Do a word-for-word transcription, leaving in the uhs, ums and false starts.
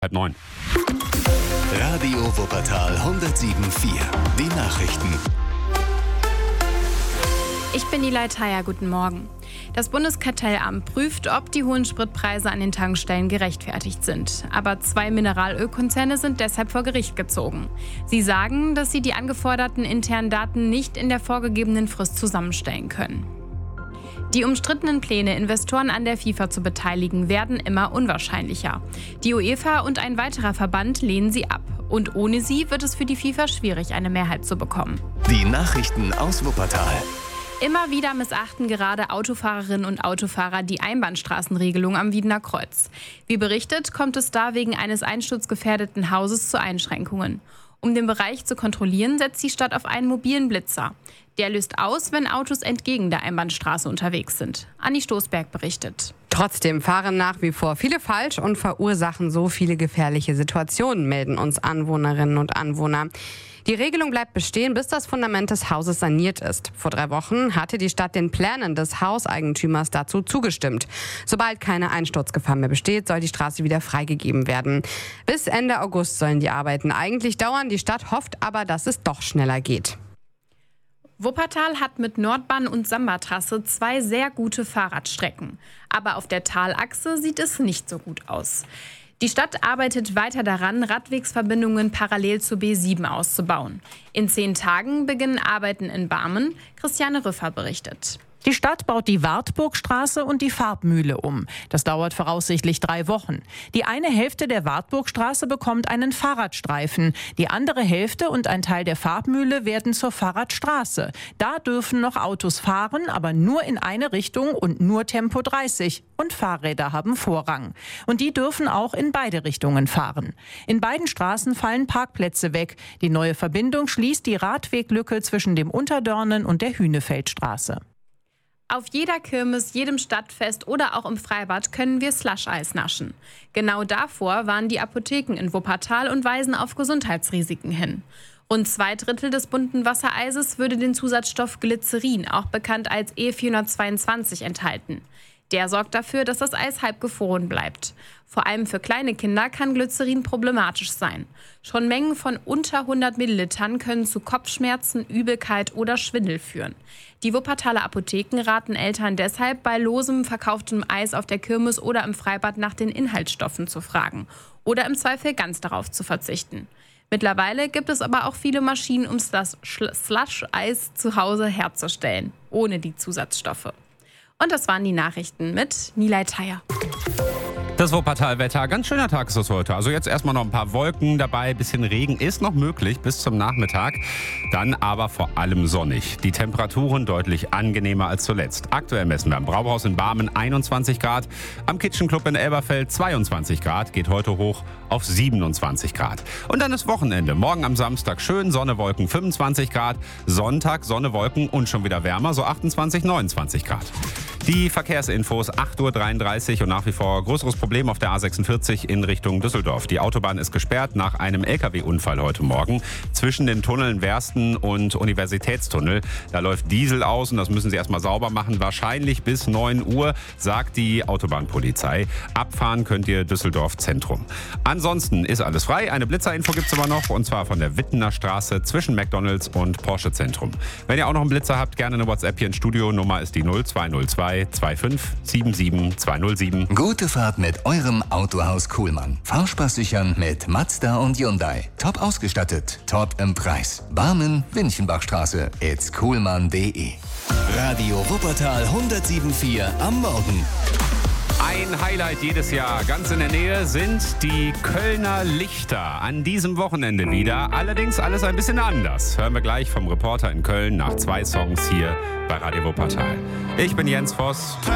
Halb neun. Radio Wuppertal hundertsieben Komma vier. Die Nachrichten. Ich bin Nilay Thayer, guten Morgen. Das Bundeskartellamt prüft, ob die hohen Spritpreise an den Tankstellen gerechtfertigt sind. Aber zwei Mineralölkonzerne sind deshalb vor Gericht gezogen. Sie sagen, dass sie die angeforderten internen Daten nicht in der vorgegebenen Frist zusammenstellen können. Die umstrittenen Pläne, Investoren an der FIFA zu beteiligen, werden immer unwahrscheinlicher. Die UEFA und ein weiterer Verband lehnen sie ab. Und ohne sie wird es für die FIFA schwierig, eine Mehrheit zu bekommen. Die Nachrichten aus Wuppertal. Immer wieder missachten gerade Autofahrerinnen und Autofahrer die Einbahnstraßenregelung am Wiedener Kreuz. Wie berichtet, kommt es da wegen eines einsturzgefährdeten Hauses zu Einschränkungen. Um den Bereich zu kontrollieren, setzt die Stadt auf einen mobilen Blitzer. Der löst aus, wenn Autos entgegen der Einbahnstraße unterwegs sind. Anni Stoßberg berichtet. Trotzdem fahren nach wie vor viele falsch und verursachen so viele gefährliche Situationen, melden uns Anwohnerinnen und Anwohner. Die Regelung bleibt bestehen, bis das Fundament des Hauses saniert ist. Vor drei Wochen hatte die Stadt den Plänen des Hauseigentümers dazu zugestimmt. Sobald keine Einsturzgefahr mehr besteht, soll die Straße wieder freigegeben werden. Bis Ende August sollen die Arbeiten eigentlich dauern. Die Stadt hofft aber, dass es doch schneller geht. Wuppertal hat mit Nordbahn und Samba-Trasse zwei sehr gute Fahrradstrecken. Aber auf der Talachse sieht es nicht so gut aus. Die Stadt arbeitet weiter daran, Radwegsverbindungen parallel zur B sieben auszubauen. In zehn Tagen beginnen Arbeiten in Barmen. Christiane Rüffer berichtet. Die Stadt baut die Wartburgstraße und die Farbmühle um. Das dauert voraussichtlich drei Wochen. Die eine Hälfte der Wartburgstraße bekommt einen Fahrradstreifen. Die andere Hälfte und ein Teil der Farbmühle werden zur Fahrradstraße. Da dürfen noch Autos fahren, aber nur in eine Richtung und nur Tempo dreißig. Und Fahrräder haben Vorrang. Und die dürfen auch in beide Richtungen fahren. In beiden Straßen fallen Parkplätze weg. Die neue Verbindung schließt die Radweglücke zwischen dem Unterdörnen und der Hühnefeldstraße. Auf jeder Kirmes, jedem Stadtfest oder auch im Freibad können wir Slush-Eis naschen. Genau davor warnen die Apotheken in Wuppertal und weisen auf Gesundheitsrisiken hin. Rund zwei Drittel des bunten Wassereises würde den Zusatzstoff Glycerin, auch bekannt als E vierhundertzweiundzwanzig, enthalten. Der sorgt dafür, dass das Eis halb gefroren bleibt. Vor allem für kleine Kinder kann Glycerin problematisch sein. Schon Mengen von unter hundert Millilitern können zu Kopfschmerzen, Übelkeit oder Schwindel führen. Die Wuppertaler Apotheken raten Eltern deshalb, bei losem verkauftem Eis auf der Kirmes oder im Freibad nach den Inhaltsstoffen zu fragen oder im Zweifel ganz darauf zu verzichten. Mittlerweile gibt es aber auch viele Maschinen, um das Slush-Eis zu Hause herzustellen, ohne die Zusatzstoffe. Und das waren die Nachrichten mit Nilay Thayer. Das Wuppertal-Wetter, ganz schöner Tag ist es heute. Also jetzt erstmal noch ein paar Wolken dabei, bisschen Regen ist noch möglich bis zum Nachmittag. Dann aber vor allem sonnig. Die Temperaturen deutlich angenehmer als zuletzt. Aktuell messen wir am Brauhaus in Barmen einundzwanzig Grad, am Kitchen Club in Elberfeld zweiundzwanzig Grad, geht heute hoch auf siebenundzwanzig Grad. Und dann ist Wochenende. Morgen am Samstag schön, Sonne, Wolken fünfundzwanzig Grad. Sonntag Sonne, Wolken und schon wieder wärmer, so achtundzwanzig, neunundzwanzig Grad. Die Verkehrsinfos, acht Uhr dreiunddreißig und nach wie vor größeres Problem auf der A sechsundvierzig in Richtung Düsseldorf. Die Autobahn ist gesperrt nach einem L K W-Unfall heute Morgen zwischen den Tunneln Wersten und Universitätstunnel. Da läuft Diesel aus und das müssen sie erstmal sauber machen. Wahrscheinlich bis neun Uhr, sagt die Autobahnpolizei. Abfahren könnt ihr Düsseldorf Zentrum. Ansonsten ist alles frei. Eine Blitzerinfo gibt es aber noch und zwar von der Wittener Straße zwischen McDonalds und Porsche Zentrum. Wenn ihr auch noch einen Blitzer habt, gerne eine WhatsApp hier ins Studio. Nummer ist die null zwei null zwei zwei fünf sieben sieben zwei null sieben. Gute Fahrt mit eurem Autohaus Kuhlmann. Fahrspaß sichern mit Mazda und Hyundai. Top ausgestattet, top im Preis. Barmen, Winchenbachstraße, it's kuhlmann punkt de. Radio Wuppertal hundertsieben Komma vier am Morgen. Ein Highlight jedes Jahr. Ganz in der Nähe sind die Kölner Lichter. An diesem Wochenende wieder. Allerdings alles ein bisschen anders. Hören wir gleich vom Reporter in Köln nach zwei Songs hier bei Radio Wuppertal. Ich bin Jens Voss.